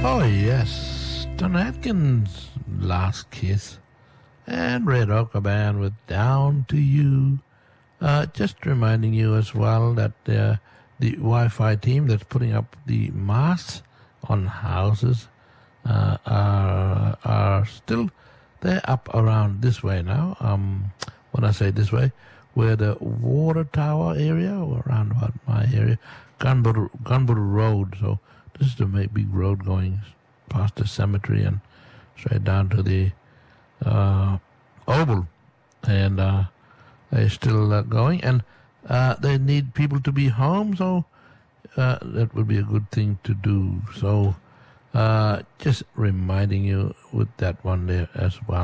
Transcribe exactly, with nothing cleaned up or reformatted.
Oh, yes. Don Atkins, Last Kiss. And Red Ochre Band with Down to You. Uh, just reminding you as well that uh, the Wi-Fi team that's putting up the masts on houses uh, are, are still, they're up around this way now. Um, when I say this way, where the water tower area, or around about my area, Gunbury, Gunbury Road. So this is the big road going past the cemetery and straight down to the uh, Oval. And uh, they're still uh, going. And uh, they need people to be home, so uh, that would be a good thing to do. So uh, just reminding you with that one there as well.